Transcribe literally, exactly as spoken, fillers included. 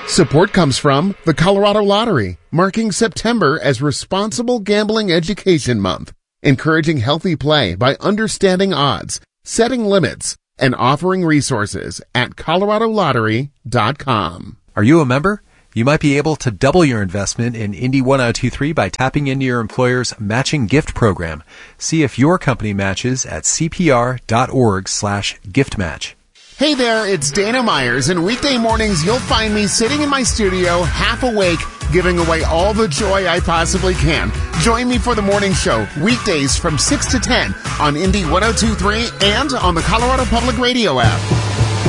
Support comes from the Colorado Lottery, marking September as Responsible Gambling Education Month, encouraging healthy play by understanding odds, setting limits, and offering resources at colorado lottery dot com. Are you a member? You might be able to double your investment in Indy ten twenty-three by tapping into your employer's matching gift program. See if your company matches at cpr.org slash gift match. Hey there, it's Dana Myers, and weekday mornings you'll find me sitting in my studio, half awake, giving away all the joy I possibly can. Join me for the morning show, weekdays from six to ten on Indy ten twenty-three and on the Colorado Public Radio app.